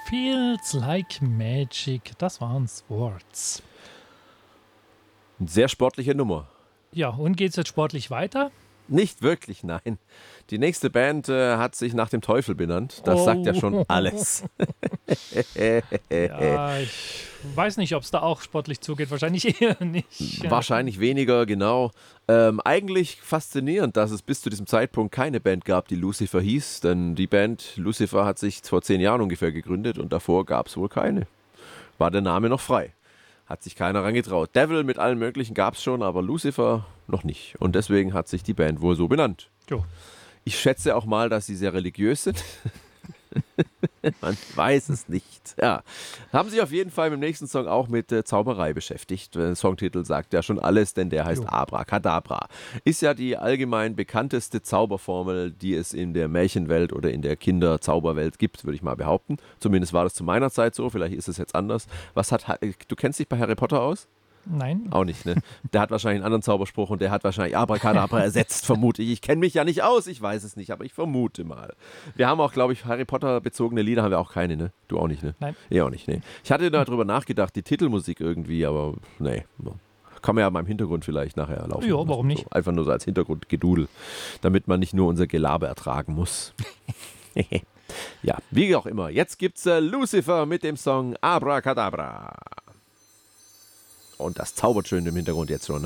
Feels Like Magic, das waren Swords. Eine sehr sportliche Nummer. Ja, und geht's jetzt sportlich weiter? Nicht wirklich, nein. Die nächste Band hat sich nach dem Teufel benannt. Das sagt ja schon alles. Ja, ich weiß nicht, ob es da auch sportlich zugeht. Wahrscheinlich eher nicht. Wahrscheinlich weniger, genau. Eigentlich faszinierend, dass es bis zu diesem Zeitpunkt keine Band gab, die Lucifer hieß. Denn die Band Lucifer hat sich vor 10 Jahren ungefähr gegründet und davor gab es wohl keine. War der Name noch frei. Hat sich keiner rangetraut. Devil mit allen möglichen gab es schon, aber Lucifer noch nicht. Und deswegen hat sich die Band wohl so benannt. Jo. Ich schätze auch mal, dass sie sehr religiös sind. Man weiß es nicht. Ja. Haben sich auf jeden Fall im nächsten Song auch mit Zauberei beschäftigt. Der Songtitel sagt ja schon alles, denn der heißt Abracadabra. Ist ja die allgemein bekannteste Zauberformel, die es in der Märchenwelt oder in der Kinderzauberwelt gibt, würde ich mal behaupten. Zumindest war das zu meiner Zeit so, vielleicht ist es jetzt anders. Du kennst dich bei Harry Potter aus? Nein. Auch nicht, ne? Der hat wahrscheinlich einen anderen Zauberspruch und der hat wahrscheinlich Abracadabra ersetzt, vermute ich. Ich kenne mich ja nicht aus, ich weiß es nicht, aber ich vermute mal. Wir haben auch, glaube ich, Harry Potter-bezogene Lieder haben wir auch keine, ne? Du auch nicht, ne? Nein. Ich auch nicht, ne? Ich hatte darüber nachgedacht, die Titelmusik irgendwie, aber nee. Kann man ja mal im Hintergrund vielleicht nachher laufen. Ja, warum nicht? So, einfach nur so als Hintergrundgedudel, damit man nicht nur unser Gelaber ertragen muss. Ja, wie auch immer. Jetzt gibt's Lucifer mit dem Song Abracadabra. Und das zaubert schön im Hintergrund jetzt schon.